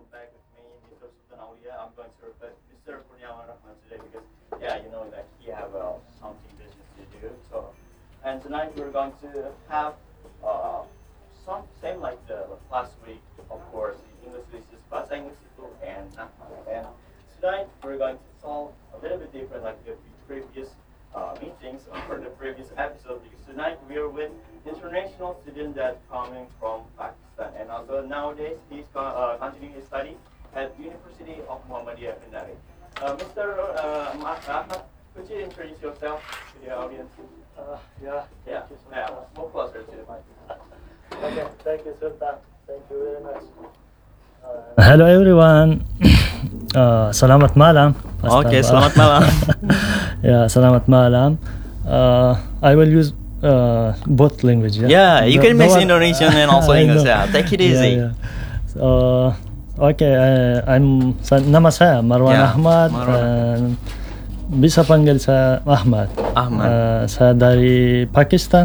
back with me, Mr. Sultan Aulia. I'm going to replace Mr. Purniawan Rahman today because, yeah, you know that he have something business to do. So, and tonight we're going to have uh, some same like the last week, of course. English is just bahasa Inggris itu and and tonight we're going to solve a little bit different like the previous meetings or the previous episode because tonight we are with international student that coming from Pakistan and also nowadays he's continuing his study at University of Muhammadiyah Kendari. Mr. Ahmad, could you introduce yourself to the audience? Yeah. Yeah, Thank you so yeah, much. move closer to the mic. Okay, thank you, Sultan. Thank you very much. Hello everyone. Selamat malam. Okay, selamat malam. Yeah, selamat malam. I will use both language. Yeah, you can mix one- Indonesian and also I English. know. Yeah, take it easy. Yeah, yeah. Okay, nama saya Marwan Yeah, Ahmad. Marwan. Bisa panggil saya Ahmad. Ahmad. Saya dari Pakistan.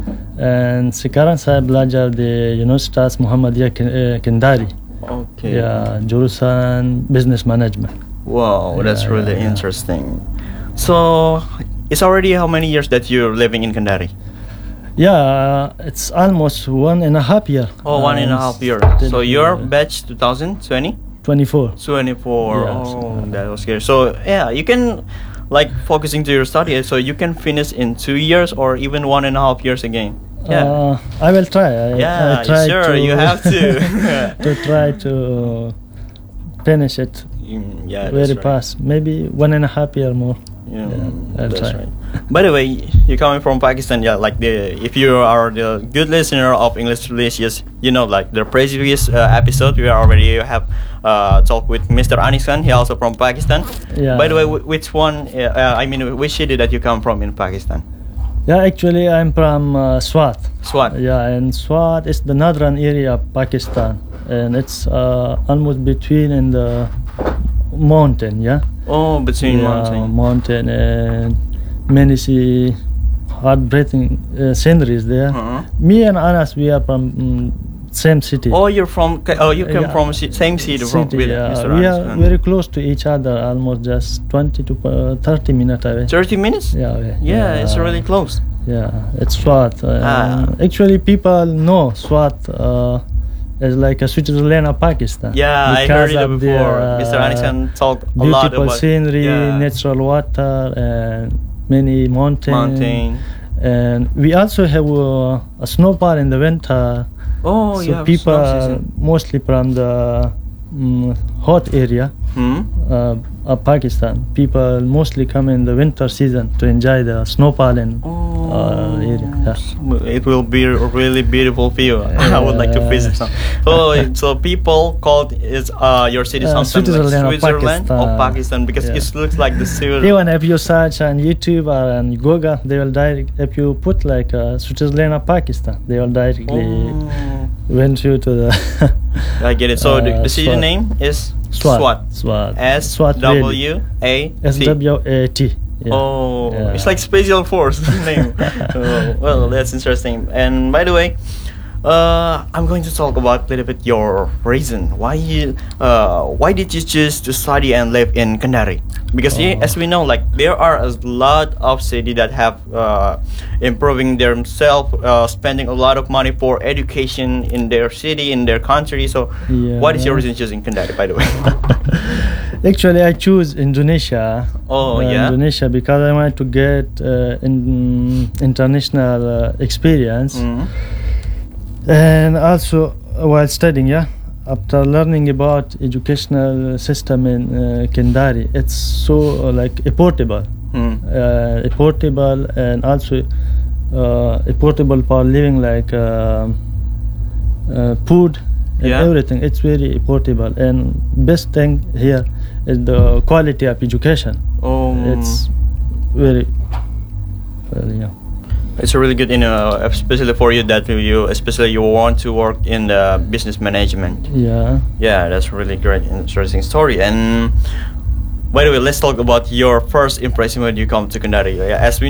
And sekarang saya belajar di Universitas Muhammadiyah Kendari. Okay. Ya, jurusan Business Management. Wow, that's Yeah, really yeah, yeah. interesting. So, it's already how many years that you're living in Kendari? Yeah, it's almost 1.5 year. Oh, 1.5 years. So your batch 2020? 24. 24. Yeah, Oh, that was good. So yeah, you can like focusing to your study. So you can finish in 2 years or even 1.5 years again. Yeah. I will try. Yeah, I try sure, to, you have to. to try to finish it Yeah, very that's right. fast. Maybe 1.5 year more. Yeah, I'll that's try. right. By the way, you're coming from Pakistan. Yeah, like if you are the good listener of English Delicious, you know, like the previous episode, we already have talked with Mr. Anis Khan. He also from Pakistan. Yeah. By the way, which one? I mean, which city that you come from in Pakistan? Yeah, actually I'm from Swat. Swat. Yeah, and Swat is the northern area of Pakistan, and it's almost between in the mountain. Yeah. Oh, between Yeah, mountain. mountain and many see heartbreaking sceneries there. Uh-huh. Me and Anas, we are from same city. Oh, you're from. Oh, you come Yeah. from same city from with yeah. Mr. We Anis are Khan. very close to each other, almost just 20 to 30 minutes away. 30 minutes. Yeah, Yeah, it's really close. Yeah, it's Swat. Ah. Actually, people know Swat as like a Switzerland of Pakistan. Yeah, I heard because it of before. their, Mr. Anis Khan talked a lot beautiful about scenery, yeah, natural water, and many mountains. mountain. And we also have a snowfall in the winter. Oh, so you have people snow season. mostly from the hot area of Pakistan. People mostly come in the winter season to enjoy the snowfall in area. Yeah. It will be a really beautiful view. I would like to visit some. So people called your city something like Switzerland of Pakistan because Yeah. it looks like the Switzerland. Even if you search on YouTube or on Google, they will direct. If you put like Switzerland of Pakistan, they will directly went you to the. I get it. So the city Swat. name is Swat. Swat. Swat Valley. SWAT. SWAT. Yeah. Oh, Yeah. it's like special force name. Well, that's interesting. And by the way, I'm going to talk about a little bit your reason why did you choose to study and live in Kendari? Because as we know, like there are a lot of cities that have improving themselves, spending a lot of money for education in their city, in their country. So, what is your reason choosing Kendari? By the way. Actually, I choose Indonesia. Oh, yeah? Indonesia because I want to get international experience. And also while studying, after learning about educational system in Kendari, it's so like affordable, affordable and also affordable for living, like food and everything. It's very affordable, and best thing here is the quality of education. It's very It's really good, especially for you that you want to work in the business management. Yeah, that's really great, interesting story. And by the way, let's talk about your first impression when you come to Kendari. As we